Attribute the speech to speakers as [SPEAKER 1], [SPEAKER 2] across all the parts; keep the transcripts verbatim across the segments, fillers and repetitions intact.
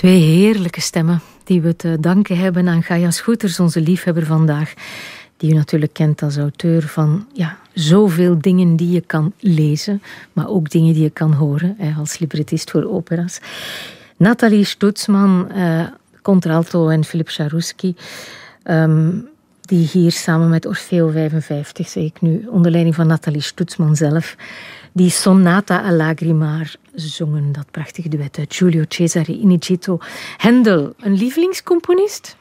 [SPEAKER 1] Twee heerlijke stemmen die we te danken hebben aan Gaia Schoeters, onze liefhebber vandaag. Die u natuurlijk kent als auteur van ja, zoveel dingen die je kan lezen, maar ook dingen die je kan horen, als librettist voor opera's. Nathalie Stutzmann, uh, contralto, en Philip Jarouski, um, die hier samen met Orfeo vijfenvijftig, zeg ik nu, onder leiding van Nathalie Stutzmann zelf, die Sonata a Lagrimar zongen, dat prachtige duet uit Giulio Cesare Inigito. Händel, een lievelingscomponist?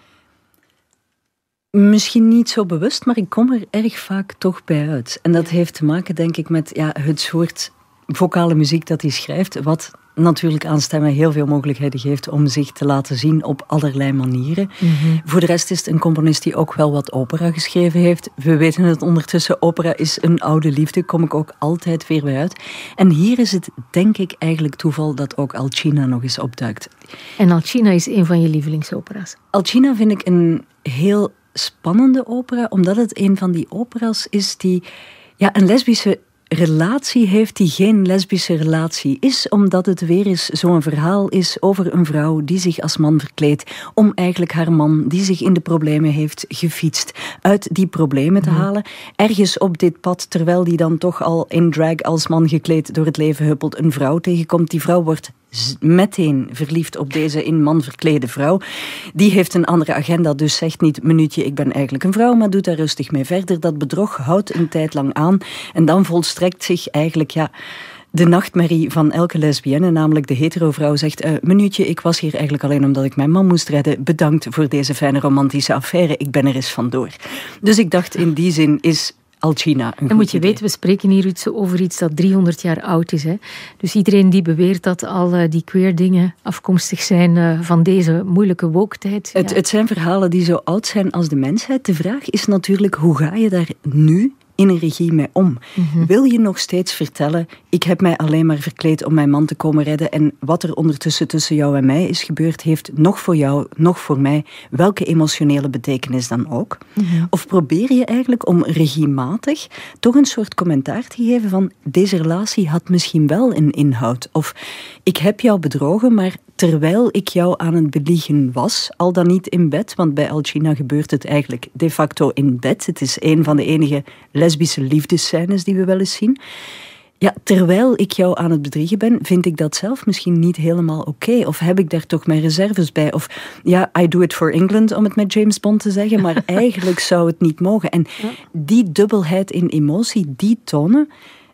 [SPEAKER 2] Misschien niet zo bewust, maar ik kom er erg vaak toch bij uit. En dat heeft te maken, denk ik, met ja, het soort vocale muziek dat hij schrijft, wat natuurlijk aan stemmen heel veel mogelijkheden geeft om zich te laten zien op allerlei manieren. Mm-hmm. Voor de rest is het een componist die ook wel wat opera geschreven heeft. We weten het ondertussen, opera is een oude liefde, kom ik ook altijd weer bij uit. En hier is het, denk ik, eigenlijk toeval dat ook Alcina nog eens opduikt.
[SPEAKER 1] En Alcina is een van je lievelingsopera's?
[SPEAKER 2] Alcina vind ik een heel spannende opera, omdat het een van die opera's is die ja, een lesbische relatie heeft die geen lesbische relatie is, omdat het weer eens zo'n verhaal is over een vrouw die zich als man verkleedt om eigenlijk haar man, die zich in de problemen heeft gefietst, uit die problemen te mm. halen. Ergens op dit pad, terwijl die dan toch al in drag als man gekleed door het leven huppelt, een vrouw tegenkomt. Die vrouw wordt meteen verliefd op deze in man verklede vrouw. Die heeft een andere agenda, dus zegt niet, minuutje, ik ben eigenlijk een vrouw, maar doet daar rustig mee verder. Dat bedrog houdt een tijd lang aan en dan volstrekt zich eigenlijk, ja, de nachtmerrie van elke lesbienne, namelijk de hetero-vrouw zegt, uh, minuutje, ik was hier eigenlijk alleen omdat ik mijn man moest redden. Bedankt voor deze fijne romantische affaire, ik ben er eens vandoor. Dus ik dacht, in die zin is Alcina.
[SPEAKER 1] En moet je idee. weten, we spreken hier over iets dat driehonderd jaar oud is. Hè? Dus iedereen die beweert dat al uh, die queer dingen afkomstig zijn uh, van deze moeilijke woke-tijd.
[SPEAKER 2] Het,
[SPEAKER 1] ja.
[SPEAKER 2] het zijn verhalen die zo oud zijn als de mensheid. De vraag is natuurlijk, hoe ga je daar nu in een regie mee om? Mm-hmm. Wil je nog steeds vertellen, ik heb mij alleen maar verkleed om mijn man te komen redden en wat er ondertussen tussen jou en mij is gebeurd, heeft nog voor jou, nog voor mij, welke emotionele betekenis dan ook? Mm-hmm. Of probeer je eigenlijk om regiematig toch een soort commentaar te geven van, deze relatie had misschien wel een inhoud. Of, ik heb jou bedrogen, maar terwijl ik jou aan het bedriegen was, al dan niet in bed, want bij Alcina gebeurt het eigenlijk de facto in bed. Het is een van de enige lesbische liefdesscènes die we wel eens zien. Ja, terwijl ik jou aan het bedriegen ben, vind ik dat zelf misschien niet helemaal oké. Okay. Of heb ik daar toch mijn reserves bij? Of ja, I do it for England, om het met James Bond te zeggen, maar eigenlijk zou het niet mogen. En die dubbelheid in emotie, die tonen,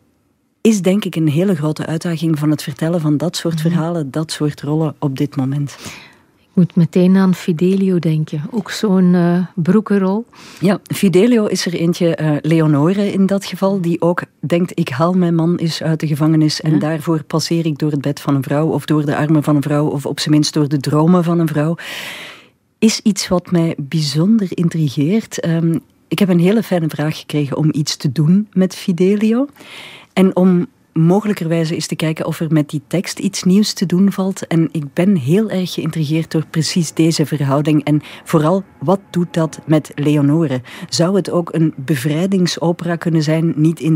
[SPEAKER 2] is denk ik een hele grote uitdaging van het vertellen van dat soort verhalen, dat soort rollen op dit moment.
[SPEAKER 1] Ik moet meteen aan Fidelio denken. Ook zo'n uh, broekenrol.
[SPEAKER 2] Ja, Fidelio is er eentje, uh, Leonore in dat geval, die ook denkt, ik haal mijn man eens uit de gevangenis en ja. daarvoor passeer ik door het bed van een vrouw of door de armen van een vrouw of op zijn minst door de dromen van een vrouw. Is iets wat mij bijzonder intrigeert. Um, ik heb een hele fijne vraag gekregen om iets te doen met Fidelio. En om mogelijkerwijze eens te kijken of er met die tekst iets nieuws te doen valt. En ik ben heel erg geïntrigeerd door precies deze verhouding. En vooral, wat doet dat met Leonore? Zou het ook een bevrijdingsopera kunnen zijn? Niet in